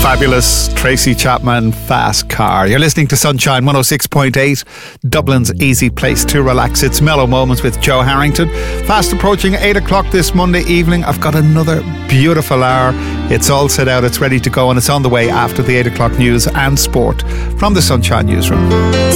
Fabulous Tracy Chapman, Fast Car. You're listening to Sunshine 106.8, Dublin's easy place to relax. It's Mellow Moments with Joe Harrington. Fast approaching 8 o'clock this Monday evening. I've got another beautiful hour. It's all set out, it's ready to go, and it's on the way after the 8 o'clock news and sport from the Sunshine Newsroom.